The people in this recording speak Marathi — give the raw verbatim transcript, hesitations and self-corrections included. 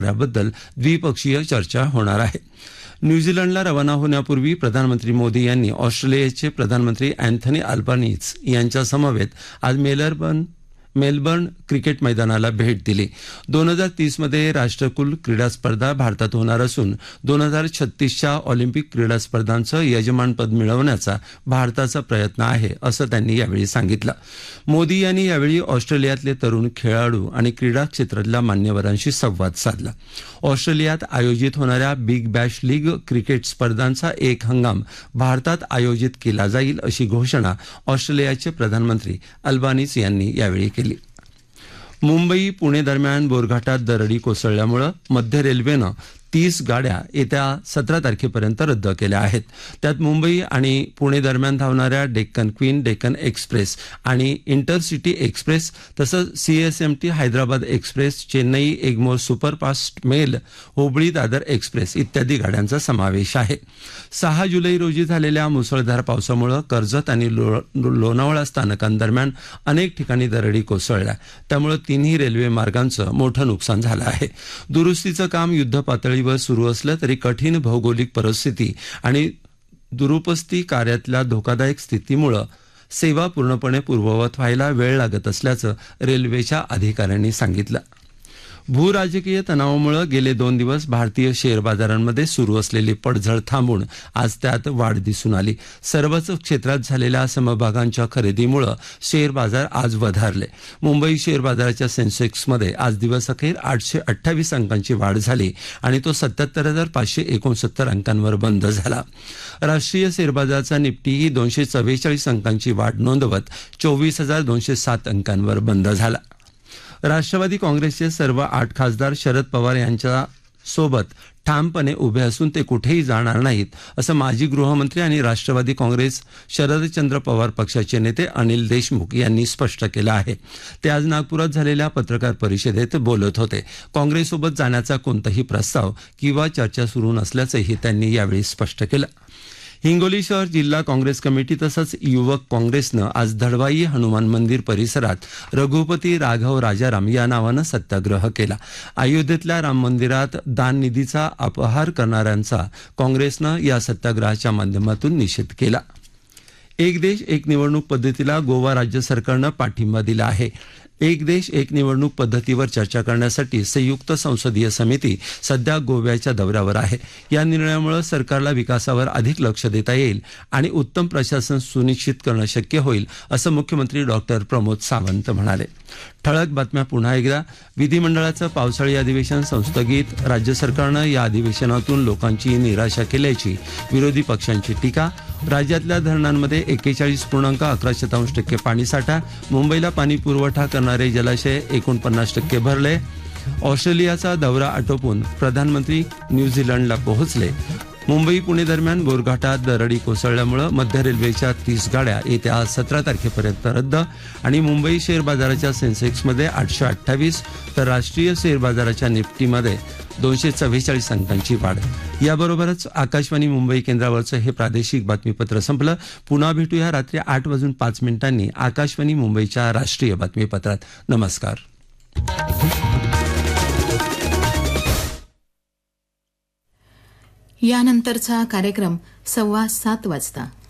याबद्दल द्विपक्षीय चर्चा होणार आहे. न्यूझीलंडला रवाना होण्यापूर्वी प्रधानमंत्री मोदी यांनी ऑस्ट्रेलियाचे प्रधानमंत्री अँथनी अल्बानीज यांच्या समवेत आज मेलबर्न मेलबर्न क्रिकेट मैदानाला भेट दिली. दोन हजार तीसमध्ये राष्ट्रकुल क्रीडा स्पर्धा भारतात होणार असून दोन हजार छत्तीसच्या ऑलिम्पिक क्रीडा स्पर्धांचं यजमानपद मिळवण्याचा भारताचा प्रयत्न आहे असं त्यांनी यावेळी सांगितलं. मोदी यांनी यावेळी ऑस्ट्रेलियातले तरुण खेळाडू आणि क्रीडा क्षेत्रातल्या मान्यवरांशी संवाद साधला. ऑस्ट्रेलियात आयोजित होणाऱ्या बिग बॅश लीग क्रिकेट स्पर्धांचा एक हंगाम भारतात आयोजित केला जाईल अशी घोषणा ऑस्ट्रेलियाचे प्रधानमंत्री अल्बानीज यांनी यावेळी केली. मुंबई पुणे दरम्यान बोरघाटात दरडी कोसळल्यामुळे मध्य रेल्वेनं तीस गाड्या येत्या सतरा तारखेपर्यंत रद्द केल्या आहेत. त्यात मुंबई आणि पुणे दरम्यान धावणाऱ्या डेक्कन क्वीन, डेक्कन एक्सप्रेस आणि इंटरसिटी एक्सप्रेस तसंच CSMT Hyderabad express, Chennai Egmore superfast mail, Hubli Dadar express इत्यादी गाड्यांचा समावेश आहे. सहा जुलै रोजी झालेल्या मुसळधार पावसामुळे कर्जत आणि लो, लोणावळा स्थानकांदरम्यान अनेक ठिकाणी दरडी कोसळल्या. त्यामुळे तिन्ही रेल्वे मार्गांचं मोठं नुकसान झालं आहे. दुरुस्तीचं काम युद्धपातळी वर सुरू असलं तरी कठीण भौगोलिक परिस्थिती आणि दुरुपस्ती कार्यातल्या धोकादायक स्थितीमुळे सेवा पूर्णपणे पूर्ववत व्हायला वेळ लागत असल्याचं रेल्वेच्या अधिकाऱ्यांनी सांगितलं. भूराजकीय तणावामुळे गेले दोन दिवस भारतीय शेअर बाजारांमध्ये सुरू असलेली पडझड थांबून आज त्यात वाढ दिसून आली. सर्वच क्षेत्रात झालेल्या समभागांच्या खरेदीमुळे शेअर बाजार आज वधारले. मुंबई शेअर बाजाराच्या सेन्सेक्समध्ये आज दिवसअखेर आठशे अठ्ठावीस अंकांची वाढ झाली आणि तो सत्याहत्तर हजार पाचशे एकोणसत्तर अंकांवर बंद झाला. राष्ट्रीय शेअर बाजाराचा निफ्टीही दोनशे चव्वेचाळीस अंकांची वाढ नोंदवत चोवीस हजार दोनशे सात अंकांवर बंद झाला. राष्ट्रवादी काँग्रेसचे सर्व आठ खासदार शरद पवार यांच्या सोबत ठामपणे उभे असून ते कुठेही जाणार नाहीत असं माजी गृहमंत्री आणि राष्ट्रवादी काँग्रेस शरदचंद्र पवार पक्षाचे नेते अनिल देशमुख यांनी स्पष्ट केलं आहे. ते आज नागपुरात झालेल्या पत्रकार परिषदेत बोलत होते. काँग्रेससोबत जाण्याचा कोणताही प्रस्ताव किंवा चर्चा सुरू नसल्याचंही त्यांनी यावेळी स्पष्ट केलं. हिंगोली शहर जिल्हा काँग्रेस कमिटी तसंच युवक काँग्रेसनं आज धडवाई हनुमान मंदिर परिसरात रघुपती राघव राजाराम या नावानं सत्याग्रह केला. अयोध्येतल्या राम मंदिरात दान निधीचा अपहार करणाऱ्यांचा काँग्रेसनं या सत्याग्रहाच्या माध्यमातून निषेध केला. एक देश एक निवडणूक पद्धतीला गोवा राज्य सरकारनं पाठिंबा दिला आहे. एक देश एक निवडणूक पद्धतीवर चर्चा करण्यासाठी संयुक्त संसदीय समिती सध्या गोव्याच्या दौऱ्यावर आहे. या निर्णयामुळे सरकारला विकासावर अधिक लक्ष देता येईल आणि उत्तम प्रशासन सुनिश्चित करणं शक्य होईल असं मुख्यमंत्री डॉक्टर प्रमोद सावंत म्हणाले. ठळक बातम्या पुन्हा एकदा. विधिमंडळाचं पावसाळी अधिवेशन संस्थगित. राज्य सरकारनं या अधिवेशनातून लोकांची निराशा केल्याची विरोधी पक्षांची टीका. राज्यातल्या धरणांमध्ये एक्केचाळीस पूर्णांक अकरा शतांश टक्के पाणीसाठा. मुंबईला पाणी पुरवठा करणारे जलाशय एकोणपन्नास टक्के भरले. ऑस्ट्रेलियाचा दौरा आटोपून प्रधानमंत्री न्यूझीलंडला पोहोचले. मुंबई पुणे दरम्यान बोरघाटात दरडी कोसळल्यामुळे मध्य रेल्वेच्या तीस गाड्या येत्या सतरा तारखेपर्यंत रद्द. आणि मुंबई शेअर बाजाराच्या सेन्सेक्समध्ये आठशे अठ्ठावीस तर राष्ट्रीय शेअर बाजाराच्या निफ्टीमध्ये दोनशे चव्वेचाळीस अंकांची वाढ. याबरोबरच आकाशवाणी मुंबई केंद्रावरचं हे प्रादेशिक बातमीपत्र संपलं. पुन्हा भेटूया रात्री आठ वाजून पाच मिनिटांनी आकाशवाणी मुंबईच्या राष्ट्रीय बातमीपत्रात. नमस्कार. यानंतरचा कार्यक्रम सव्वा सात वाजता.